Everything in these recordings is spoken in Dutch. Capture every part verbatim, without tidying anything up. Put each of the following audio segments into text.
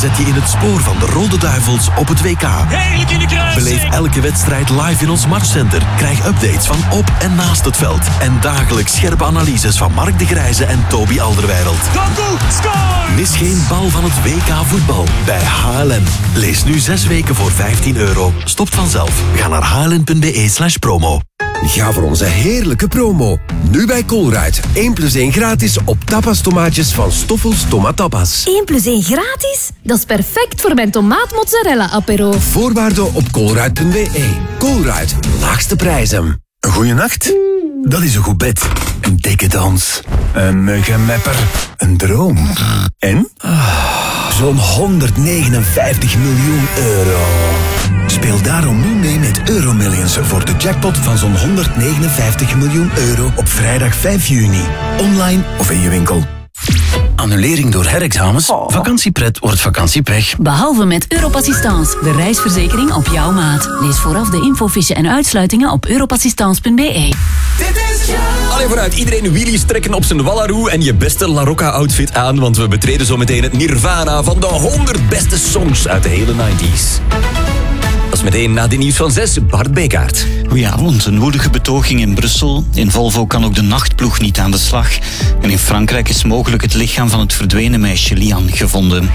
zet je in het spoor van de Rode Duivels op het W K. Heerlijk in de kruising. Beleef elke wedstrijd live in ons matchcenter. Krijg updates van op en naast het veld. En dagelijks scherpe analyses van Mark de Grijze en Toby Alderweireld. Kaku, score! Mis geen bal van het W K voetbal bij H L N. Lees nu zes weken voor vijftien euro. Stopt vanzelf. Ga naar h l n punt b e slash promo. Ga voor onze heerlijke promo. Nu bij Colruyt. één plus één gratis op tapas tomaatjes van Stoffels Tomatapas. één plus één gratis? Dat is perfect voor mijn tomaat-mozzarella apero. Voorwaarden op colruyt punt b e. Colruyt. Laagste prijzen. Een goeie nacht? Dat is een goed bed. Een dikke dans. Een muggenmepper. Een droom. En? Zo'n honderdnegenenvijftig miljoen euro. Speel daarom nu mee met Euromillions voor de jackpot van zo'n honderdnegenenvijftig miljoen euro op vrijdag vijf juni. Online of in je winkel. Annulering door herexamens? Oh. Vakantiepret wordt vakantiepech. Behalve met Europassistance, de reisverzekering op jouw maat. Lees vooraf de infofiche en uitsluitingen op europassistance punt b e. Allee vooruit, iedereen wheelies trekken op zijn Wallaroo en je beste La Rocca-outfit aan, want we betreden zo meteen het Nirvana van de honderd beste songs uit de hele negentig. Dat is meteen na de nieuws van zes, Bart Bekaert. Goedenavond, een woelige betoging in Brussel. In Volvo kan ook de nachtploeg niet aan de slag. En in Frankrijk is mogelijk het lichaam van het verdwenen meisje Lian gevonden.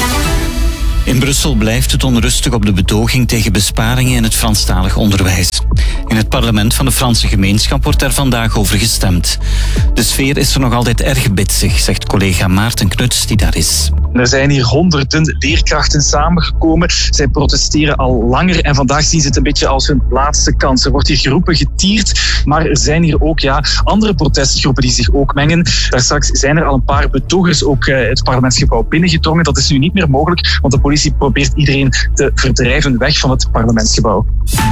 In Brussel blijft het onrustig op de betoging tegen besparingen in het Franstalig onderwijs. In het parlement van de Franse gemeenschap wordt daar vandaag over gestemd. De sfeer is er nog altijd erg bitsig, zegt collega Maarten Knuts die daar is. Er zijn hier honderden leerkrachten samengekomen. Zij protesteren al langer en vandaag zien ze het een beetje als hun laatste kans. Er wordt hier geroepen, getierd, maar er zijn hier ook ja, andere protestgroepen die zich ook mengen. Daar straks zijn er al een paar betogers ook het parlementsgebouw binnengedrongen. Dat is nu niet meer mogelijk, want de politie probeert iedereen te verdrijven weg van het parlementsgebouw.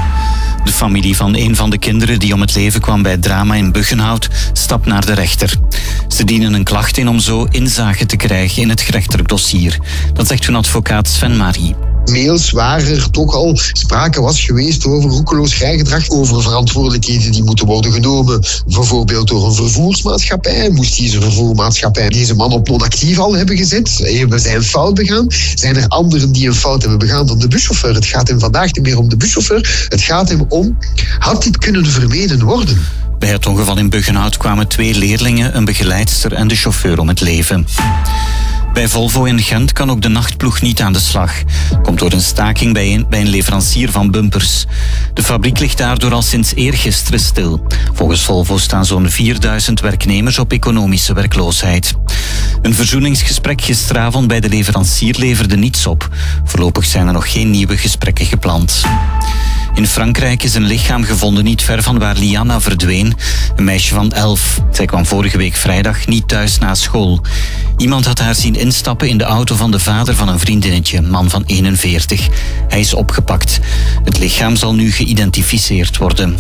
De familie van een van de kinderen die om het leven kwam bij het drama in Buggenhout stapt naar de rechter. Ze dienen een klacht in om zo inzage te krijgen in het gerechtelijk dossier. Dat zegt hun advocaat Sven Marie. Mails waar er toch al sprake was geweest over roekeloos rijgedrag, over verantwoordelijkheden die moeten worden genomen, bijvoorbeeld door een vervoersmaatschappij. Moest deze vervoermaatschappij deze man op non-actief al hebben gezet? Hebben zij een fout begaan? Zijn er anderen die een fout hebben begaan dan de buschauffeur? Het gaat hem vandaag niet meer om de buschauffeur. Het gaat hem om, had dit kunnen vermeden worden? Bij het ongeval in Buggenhout kwamen twee leerlingen, een begeleidster en de chauffeur om het leven. Bij Volvo in Gent kan ook de nachtploeg niet aan de slag. Komt door een staking bij een, bij een leverancier van bumpers. De fabriek ligt daardoor al sinds eergisteren stil. Volgens Volvo staan zo'n vierduizend werknemers op economische werkloosheid. Een verzoeningsgesprek gisteravond bij de leverancier leverde niets op. Voorlopig zijn er nog geen nieuwe gesprekken gepland. In Frankrijk is een lichaam gevonden niet ver van waar Liana verdween. Een meisje van elf. Zij kwam vorige week vrijdag niet thuis na school. Iemand had haar zien instappen in de auto van de vader van een vriendinnetje, een man van eenenveertig. Hij is opgepakt. Het lichaam zal nu geïdentificeerd worden.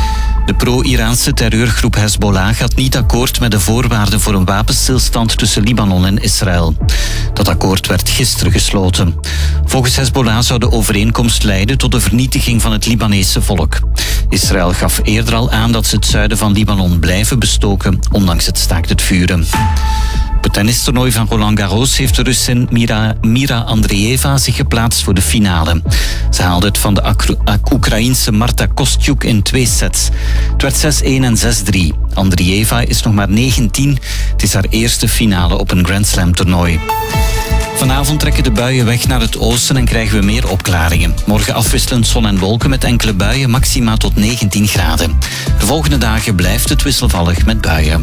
De pro-Iraanse terreurgroep Hezbollah gaat niet akkoord met de voorwaarden voor een wapenstilstand tussen Libanon en Israël. Dat akkoord werd gisteren gesloten. Volgens Hezbollah zou de overeenkomst leiden tot de vernietiging van het Libanese volk. Israël gaf eerder al aan dat ze het zuiden van Libanon blijven bestoken, ondanks het staakt het vuren. Op het tennistoernooi van Roland Garros heeft de Russin Mira, Mira Andreeva zich geplaatst voor de finale. Ze haalde het van de Ak- Ak- Oekraïense Marta Kostyuk in twee sets. Het werd zes-een en zes-drie. Andreeva is nog maar negentien. Het is haar eerste finale op een Grand Slam toernooi. Vanavond trekken de buien weg naar het oosten en krijgen we meer opklaringen. Morgen afwisselend zon en wolken met enkele buien, maxima tot negentien graden. De volgende dagen blijft het wisselvallig met buien.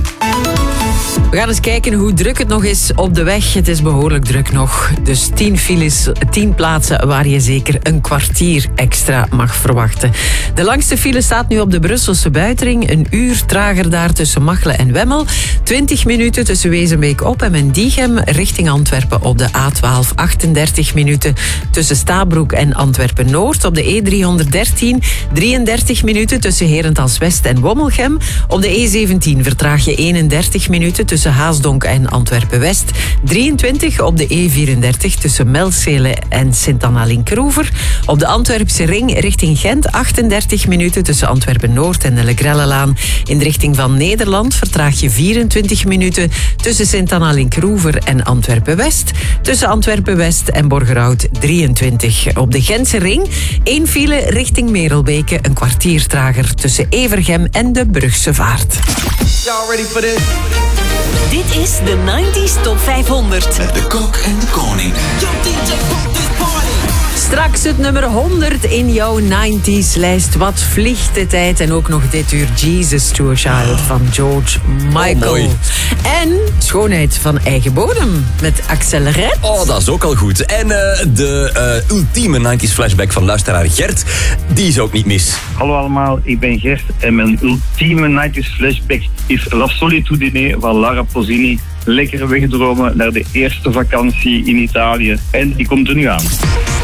We gaan eens kijken hoe druk het nog is op de weg. Het is behoorlijk druk nog. Dus tien files, tien plaatsen waar je zeker een kwartier extra mag verwachten. De langste file staat nu op de Brusselse Buitering. Een uur trager daar tussen Machelen en Wemmel. twintig minuten tussen Wezenbeek-Op en Mendichem richting Antwerpen op de A twaalf. achtendertig minuten tussen Stabroek en Antwerpen-Noord. Op de E driehonderddertien. drieëndertig minuten tussen Herentals-West en Wommelgem. Op de E zeventien vertraag je eenendertig minuten tussen Haasdonk en Antwerpen-West. drieëntwintig op de E vierendertig tussen Melzele en Sint-Anna-Linkeroever. Op de Antwerpse ring richting Gent achtendertig minuten tussen Antwerpen-Noord en de Legrellelaan. In de richting van Nederland vertraag je vierentwintig vijfentwintig minuten tussen Sint-Anna-Linkroever en Antwerpen-West. Tussen Antwerpen-West en Borgerhout drieëntwintig. Op de Gentse ring één file richting Merelbeke, een kwartier trager tussen Evergem en de Brugse Vaart. Y'all ready for this? Dit is de nineties Top vijfhonderd. Met de kok en de koning. Straks het nummer honderd in jouw nineties lijst. Wat vliegt de tijd. En ook nog dit uur Jesus to a Child van George Michael. Oh, en schoonheid van eigen bodem met Axel Red. Oh, dat is ook al goed. En uh, de uh, ultieme nineties flashback van luisteraar Gert, die is ook niet mis. Hallo allemaal, ik ben Gert en mijn ultieme nineties flashback is La Solitudine van Lara Pozzini. Lekker wegdromen naar de eerste vakantie in Italië. En die komt er nu aan.